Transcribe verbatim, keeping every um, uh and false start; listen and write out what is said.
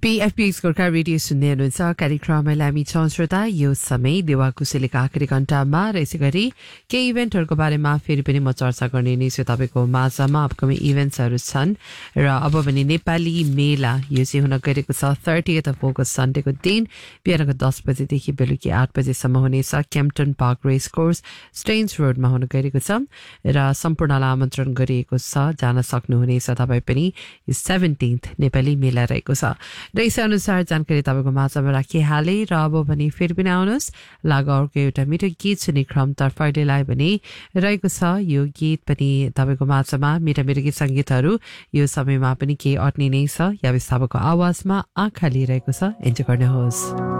पीएफपीएक्स Gorkha radio सुन्दै हुनुहुन्छ कार्यक्रममा हामी छौं श्रोता यो समय देवा कुशेलीका आखिरी घण्टामा र यसै गरी केही इभेन्टहरूको बारेमा फेरि पनि म चर्चा गर्ने नै छु तपाईको माझमा अपकमिङ इभेन्ट्सहरू छन् र अब भने नेपाली मेला यो चाहिँ हुन गएको छ थर्टिएथ अफ अगस्त सन्डेको दिन बिहानको दस बजेदेखि बेलुकी आठ बजेसम्म हुनेछ क्याम्पटन पार्क रेस कोर्स स्टेन्स रोडमा हुन गएको छ र सम्पूर्णलाई आमन्त्रण गरिएको छ जान सक्नुहुनेछ तपाईँ पनि यो सेभेन्टिन्थ नेपाली मेला रहेको छ र यसै अनुसार जानकारी तपाईँको माझमा राखिहाले र अब भने फेरि पनि आउनुहोस् लाग अर्को एउटा मिठो गीत सुन्ने क्रम तर्फ अहिलेलाई भने रहेको छ यो गीत पनि तपाईँको माझमा मिठा मिठो गीत सङ्गीतहरू यो समयमा पनि केही अट्ने नै छ या विस्थापकको आवाजमा आँखा लिइरहेको छ इन्जोय गर्नुहोस्।